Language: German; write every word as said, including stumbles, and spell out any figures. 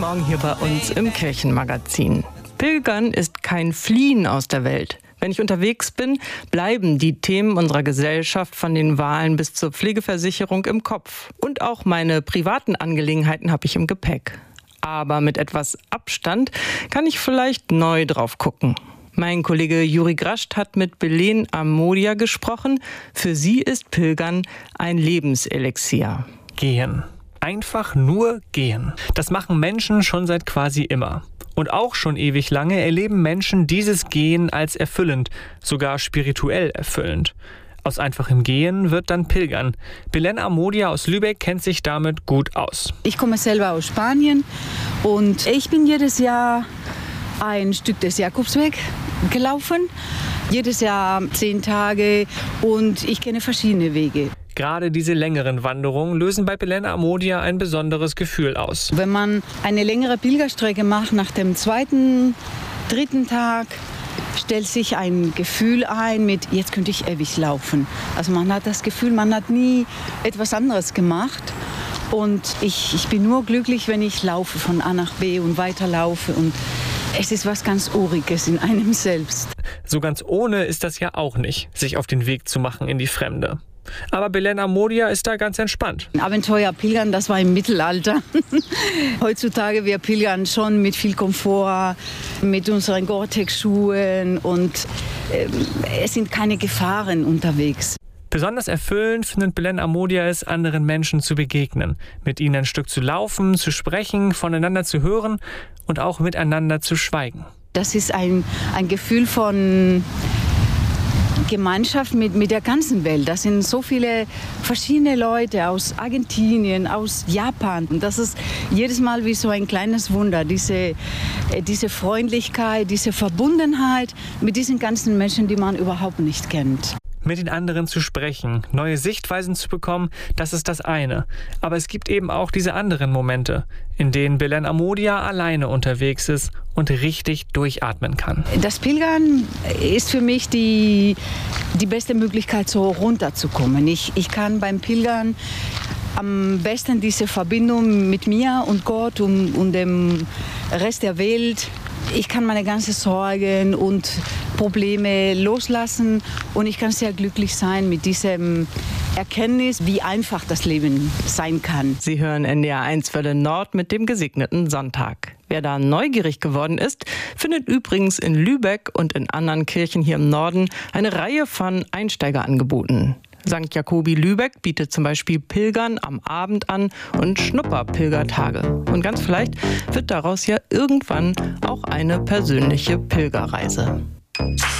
Morgen hier bei uns im Kirchenmagazin. Pilgern ist kein Fliehen aus der Welt. Wenn ich unterwegs bin, bleiben die Themen unserer Gesellschaft von den Wahlen bis zur Pflegeversicherung im Kopf. Und auch meine privaten Angelegenheiten habe ich im Gepäck. Aber mit etwas Abstand kann ich vielleicht neu drauf gucken. Mein Kollege Juri Grascht hat mit Belen Amodia gesprochen. Für sie ist Pilgern ein Lebenselixier. Gehen. Einfach nur gehen. Das machen Menschen schon seit quasi immer. Und auch schon ewig lange erleben Menschen dieses Gehen als erfüllend, sogar spirituell erfüllend. Aus einfachem Gehen wird dann Pilgern. Belen Amodia aus Lübeck kennt sich damit gut aus. Ich komme selber aus Spanien und ich bin jedes Jahr ein Stück des Jakobsweg gelaufen. Jedes Jahr zehn Tage und ich kenne verschiedene Wege. Gerade diese längeren Wanderungen lösen bei Belen Amodia ein besonderes Gefühl aus. Wenn man eine längere Pilgerstrecke macht, nach dem zweiten, dritten Tag, stellt sich ein Gefühl ein mit, jetzt könnte ich ewig laufen. Also man hat das Gefühl, man hat nie etwas anderes gemacht. Und ich, ich bin nur glücklich, wenn ich laufe von A nach B und weiterlaufe. Und es ist was ganz Uriges in einem selbst. So ganz ohne ist das ja auch nicht, sich auf den Weg zu machen in die Fremde. Aber Belen Amodia ist da ganz entspannt. Abenteuer pilgern, das war im Mittelalter. Heutzutage wir pilgern schon mit viel Komfort, mit unseren Gore-Tex-Schuhen und äh, es sind keine Gefahren unterwegs. Besonders erfüllend findet Belen Amodia es, anderen Menschen zu begegnen, mit ihnen ein Stück zu laufen, zu sprechen, voneinander zu hören und auch miteinander zu schweigen. Das ist ein, ein Gefühl von Gemeinschaft mit, mit der ganzen Welt. Das sind so viele verschiedene Leute aus Argentinien, aus Japan. Und das ist jedes Mal wie so ein kleines Wunder, diese, diese Freundlichkeit, diese Verbundenheit mit diesen ganzen Menschen, die man überhaupt nicht kennt. Mit den anderen zu sprechen, neue Sichtweisen zu bekommen, das ist das eine. Aber es gibt eben auch diese anderen Momente, in denen Belen Amodia alleine unterwegs ist und richtig durchatmen kann. Das Pilgern ist für mich die, die beste Möglichkeit, so runterzukommen. Ich, ich kann beim Pilgern am besten diese Verbindung mit mir und Gott und, und dem Rest der Welt. Ich kann meine ganzen Sorgen und Probleme loslassen und ich kann sehr glücklich sein mit diesem Erkenntnis, wie einfach das Leben sein kann. Sie hören N D R eins Welle Nord mit dem gesegneten Sonntag. Wer da neugierig geworden ist, findet übrigens in Lübeck und in anderen Kirchen hier im Norden eine Reihe von Einsteigerangeboten. Sankt Jakobi Lübeck bietet zum Beispiel Pilgern am Abend an und Schnupperpilgertage. Und ganz vielleicht wird daraus ja irgendwann auch eine persönliche Pilgerreise.